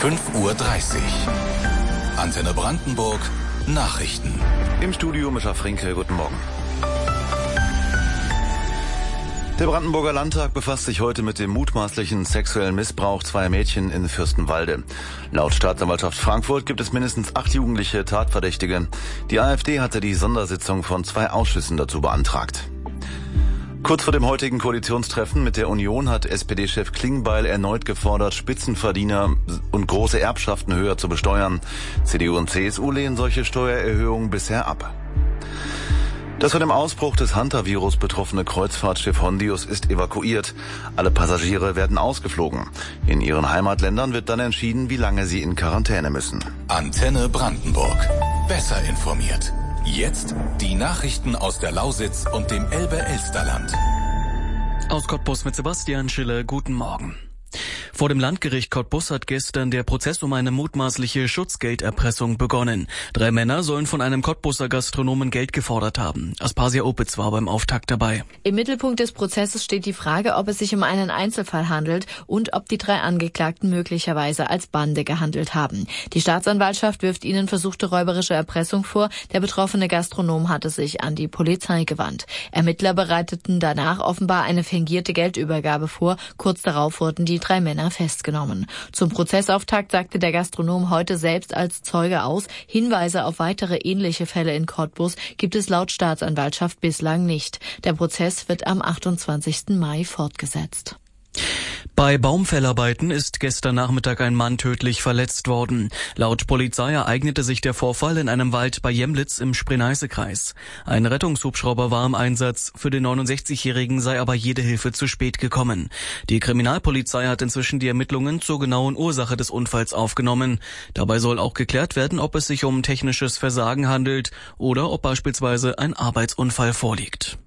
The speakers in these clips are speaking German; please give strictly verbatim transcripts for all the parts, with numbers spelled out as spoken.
fünf Uhr dreißig. Antenne Brandenburg, Nachrichten. Im Studio Mischa Frinke, guten Morgen. Der Brandenburger Landtag befasst sich heute mit dem mutmaßlichen sexuellen Missbrauch zweier Mädchen in Fürstenwalde. Laut Staatsanwaltschaft Frankfurt gibt es mindestens acht jugendliche Tatverdächtige. Die AfD hatte die Sondersitzung von zwei Ausschüssen dazu beantragt. Kurz vor dem heutigen Koalitionstreffen mit der Union hat S P D-Chef Klingbeil erneut gefordert, Spitzenverdiener und große Erbschaften höher zu besteuern. C D U und C S U lehnen solche Steuererhöhungen bisher ab. Das von dem Ausbruch des Hantavirus betroffene Kreuzfahrtschiff Hondius ist evakuiert. Alle Passagiere werden ausgeflogen. In ihren Heimatländern wird dann entschieden, wie lange sie in Quarantäne müssen. Antenne Brandenburg. Besser informiert. Jetzt die Nachrichten aus der Lausitz und dem Elbe-Elsterland. Aus Cottbus mit Sebastian Schiller, guten Morgen. Vor dem Landgericht Cottbus hat gestern der Prozess um eine mutmaßliche Schutzgelderpressung begonnen. Drei Männer sollen von einem Cottbuser Gastronomen Geld gefordert haben. Aspasia Opitz war beim Auftakt dabei. Im Mittelpunkt des Prozesses steht die Frage, ob es sich um einen Einzelfall handelt und ob die drei Angeklagten möglicherweise als Bande gehandelt haben. Die Staatsanwaltschaft wirft ihnen versuchte räuberische Erpressung vor. Der betroffene Gastronom hatte sich an die Polizei gewandt. Ermittler bereiteten danach offenbar eine fingierte Geldübergabe vor. Kurz darauf wurden die drei Männer festgenommen. Zum Prozessauftakt sagte der Gastronom heute selbst als Zeuge aus. Hinweise auf weitere ähnliche Fälle in Cottbus gibt es laut Staatsanwaltschaft bislang nicht. Der Prozess wird am achtundzwanzigsten Mai fortgesetzt. Bei Baumfellarbeiten ist gestern Nachmittag ein Mann tödlich verletzt worden. Laut Polizei ereignete sich der Vorfall in einem Wald bei Jemlitz im Spree-Neiße-Kreis. Ein Rettungshubschrauber war im Einsatz, für den neunundsechzigjährigen sei aber jede Hilfe zu spät gekommen. Die Kriminalpolizei hat inzwischen die Ermittlungen zur genauen Ursache des Unfalls aufgenommen. Dabei soll auch geklärt werden, ob es sich um technisches Versagen handelt oder ob beispielsweise ein Arbeitsunfall vorliegt.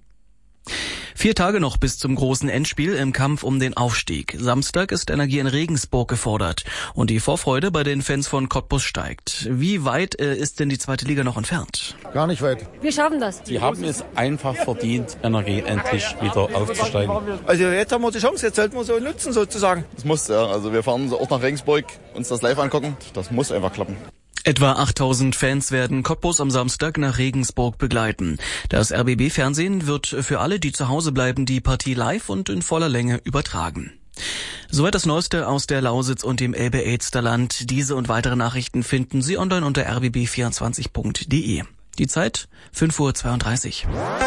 Vier Tage noch bis zum großen Endspiel im Kampf um den Aufstieg. Samstag ist Energie in Regensburg gefordert und die Vorfreude bei den Fans von Cottbus steigt. Wie weit äh, ist denn die zweite Liga noch entfernt? Gar nicht weit. Wir schaffen das. Sie haben es einfach verdient, Energie endlich wieder aufzusteigen. Also jetzt haben wir die Chance, jetzt sollten wir so nutzen sozusagen. Das muss, ja. Also wir fahren auch nach Regensburg, uns das live angucken. Das muss einfach klappen. Etwa achttausend Fans werden Cottbus am Samstag nach Regensburg begleiten. Das R B B-Fernsehen wird für alle, die zu Hause bleiben, die Partie live und in voller Länge übertragen. Soweit das Neueste aus der Lausitz und dem Elbe-Elsterland. Diese und weitere Nachrichten finden Sie online unter r b b vierundzwanzig punkt d e. Die Zeit fünf Uhr zweiunddreißig.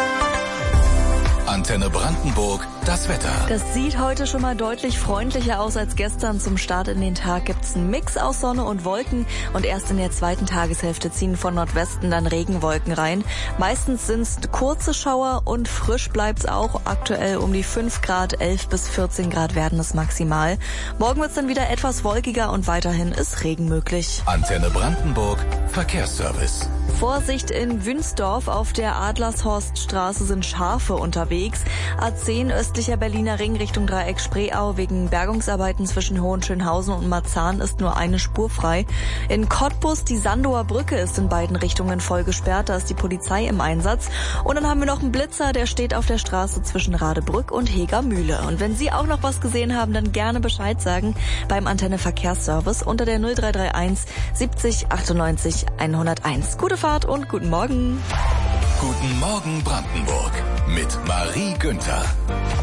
Antenne Brandenburg, das Wetter. Das sieht heute schon mal deutlich freundlicher aus als gestern. Zum Start in den Tag gibt's einen Mix aus Sonne und Wolken und erst in der zweiten Tageshälfte ziehen von Nordwesten dann Regenwolken rein. Meistens sind's kurze Schauer und frisch bleibt's auch. Aktuell um die fünf Grad, elf bis vierzehn Grad werden es maximal. Morgen wird's dann wieder etwas wolkiger und weiterhin ist Regen möglich. Antenne Brandenburg, Verkehrsservice. Vorsicht in Wünsdorf, auf der Adlershorststraße sind Schafe unterwegs. A zehn östlicher Berliner Ring Richtung Dreieck Spreeau. Wegen Bergungsarbeiten zwischen Hohenschönhausen und Marzahn ist nur eine Spur frei. In Cottbus, die Sandower Brücke ist in beiden Richtungen voll gesperrt. Da ist die Polizei im Einsatz. Und dann haben wir noch einen Blitzer, der steht auf der Straße zwischen Radebrück und Hegermühle. Und wenn Sie auch noch was gesehen haben, dann gerne Bescheid sagen beim Antenne Verkehrsservice unter der null drei drei eins siebzig achtundneunzig hunderteins. Gute Fahrt und guten Morgen. Guten Morgen Brandenburg mit Marie Günther.